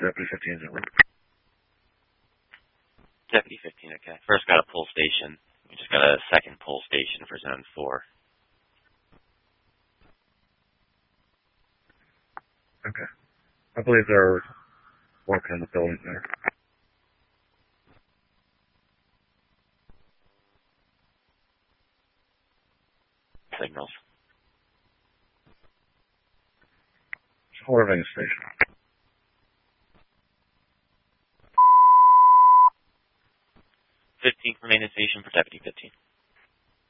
Deputy 15 is in route. Deputy 15, okay. First got a pull station. We just got a second pull station for Zone 4. Okay. I believe they're working in the building there. Signals. Hold everything station. Remain in station for Deputy 15.